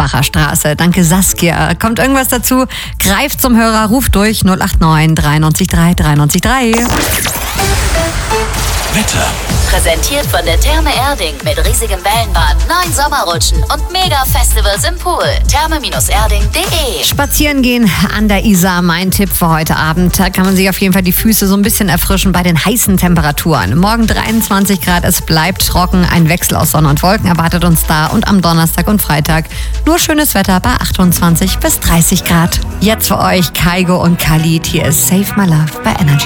Offenbacher Straße. Danke Saskia. Kommt irgendwas dazu? Greift zum Hörer, ruft durch 089 93 3 93 3. Wetter. Präsentiert von der Therme Erding mit riesigem Wellenbad, 9 Sommerrutschen und Mega-Festivals im Pool. Therme-erding.de. Spazieren gehen an der Isar, mein Tipp für heute Abend. Da kann man sich auf jeden Fall die Füße so ein bisschen erfrischen bei den heißen Temperaturen. Morgen 23 Grad, es bleibt trocken. Ein Wechsel aus Sonne und Wolken erwartet uns da. Und am Donnerstag und Freitag nur schönes Wetter bei 28 bis 30 Grad. Jetzt für euch Kygo und Khalid. Hier ist Save My Love bei Energy.